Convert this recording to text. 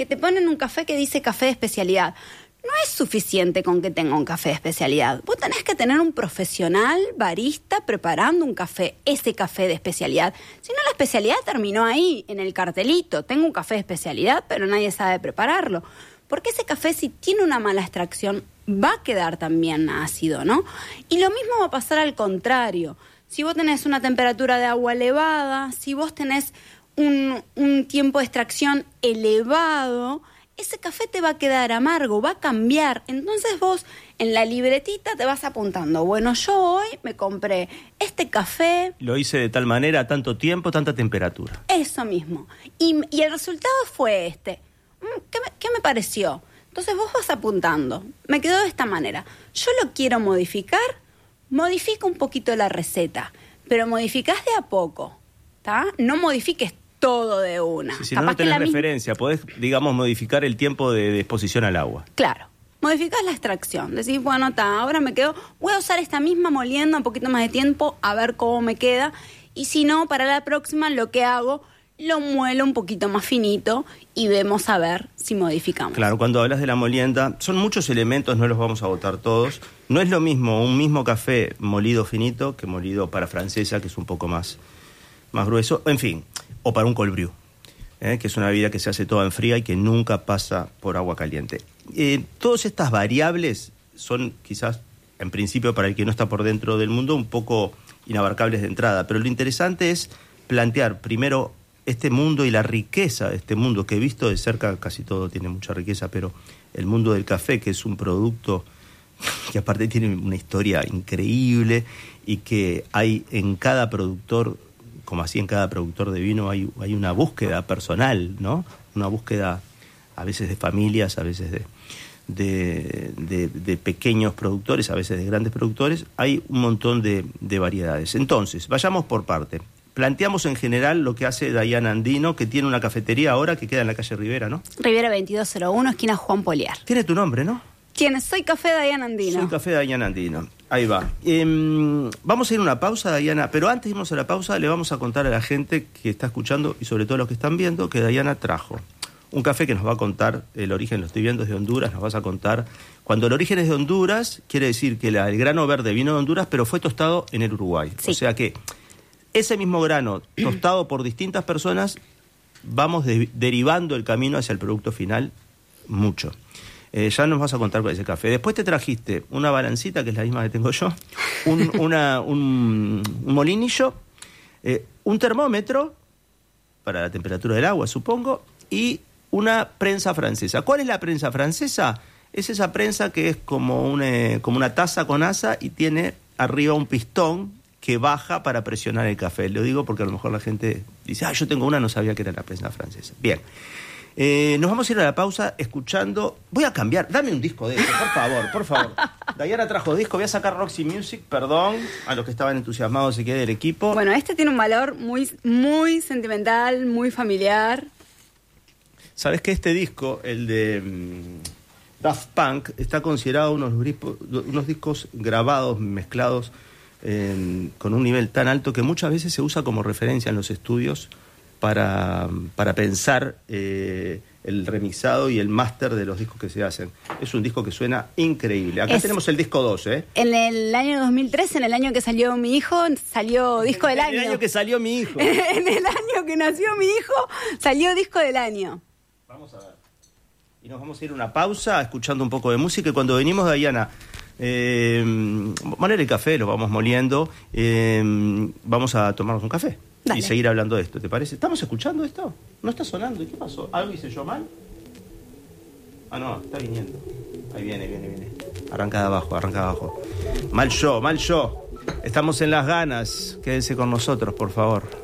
que te ponen un café que dice café de especialidad. No es suficiente con que tenga un café de especialidad. Vos tenés que tener un profesional barista preparando un café, ese café de especialidad. Si no, la especialidad terminó ahí, en el cartelito. Tengo un café de especialidad, pero nadie sabe prepararlo. Porque ese café, si tiene una mala extracción, va a quedar también ácido, ¿no? Y lo mismo va a pasar al contrario. Si vos tenés una temperatura de agua elevada, si vos tenés un tiempo de extracción elevado, ese café te va a quedar amargo, va a cambiar. Entonces vos en la libretita te vas apuntando, bueno, yo hoy me compré este café. Lo hice de tal manera, tanto tiempo, tanta temperatura. Eso mismo. Y el resultado fue este. ¿Qué me pareció? Entonces vos vas apuntando. Me quedó de esta manera. Yo lo quiero modificar, modifica un poquito la receta, pero modificás de a poco, ¿está? No modifiques todo de una. Si no tenés referencia, podés, digamos, modificar el tiempo de exposición al agua. Claro. Modificás la extracción. Decís, bueno, ahora me quedo, voy a usar esta misma molienda un poquito más de tiempo, a ver cómo me queda. Y si no, para la próxima lo que hago, lo muelo un poquito más finito y vemos a ver si modificamos. Claro, cuando hablas de la molienda, son muchos elementos, no los vamos a botar todos. No es lo mismo un mismo café molido finito que molido para francesa, que es un poco más grueso. En fin, o para un cold brew, que es una bebida que se hace toda en fría y que nunca pasa por agua caliente. Todas estas variables son quizás, en principio, para el que no está por dentro del mundo, un poco inabarcables de entrada. Pero lo interesante es plantear primero este mundo y la riqueza de este mundo, que he visto de cerca, casi todo tiene mucha riqueza, pero el mundo del café, que es un producto que aparte tiene una historia increíble y que hay en cada productor, como así en cada productor de vino, hay una búsqueda personal, ¿no? Una búsqueda a veces de familias, a veces de pequeños productores, a veces de grandes productores. Hay un montón de variedades. Entonces, vayamos por parte. Planteamos en general lo que hace Dayana Andino, que tiene una cafetería ahora que queda en la calle Rivera, ¿no? Rivera 2201, esquina Juan Poliar. Tiene tu nombre, ¿no? Soy Café Dayana Andino. Soy Café Dayana Andino. Ahí va. Vamos a ir a una pausa, Dayana, pero antes de irnos a la pausa le vamos a contar a la gente que está escuchando y sobre todo a los que están viendo que Dayana trajo un café que nos va a contar el origen, lo estoy viendo, es de Honduras, nos vas a contar. Cuando el origen es de Honduras, quiere decir que el grano verde vino de Honduras, pero fue tostado en el Uruguay. Sí. O sea que ese mismo grano, tostado por distintas personas, vamos derivando el camino hacia el producto final mucho. Ya nos vas a contar con ese café. Después te trajiste una balancita, que es la misma que tengo yo, un molinillo, un termómetro para la temperatura del agua, supongo, y una prensa francesa. ¿Cuál es la prensa francesa? Es esa prensa que es como una taza con asa y tiene arriba un pistón que baja para presionar el café. Lo digo porque a lo mejor la gente dice, yo tengo una, no sabía que era la prensa francesa. Bien. Nos vamos a ir a la pausa escuchando. Voy a cambiar, dame un disco de eso, por favor. Dayana trajo disco, voy a sacar Roxy Music, perdón a los que estaban entusiasmados y que del equipo. Bueno, este tiene un valor muy, muy sentimental, muy familiar. Sabes que este disco, el de Daft Punk, está considerado unos discos grabados, mezclados con un nivel tan alto que muchas veces se usa como referencia en los estudios para pensar el remixado y el máster de los discos que se hacen. Es un disco que suena increíble. Acá tenemos el disco 2, ¿eh? En el año 2003, en el año que salió mi hijo, salió disco del año. En el año que salió mi hijo. En el año que nació mi hijo, salió disco del año. Vamos a ver. Y nos vamos a ir a una pausa escuchando un poco de música. Y cuando venimos, Dayana, poner el café, lo vamos moliendo, vamos a tomarnos un café. Dale. Y seguir hablando de esto, ¿te parece? ¿Estamos escuchando esto? ¿No está sonando? ¿Y qué pasó? ¿Algo hice yo mal? No, está viniendo. Ahí viene. Arranca de abajo. Mal yo. Estamos en las ganas. Quédense con nosotros, por favor.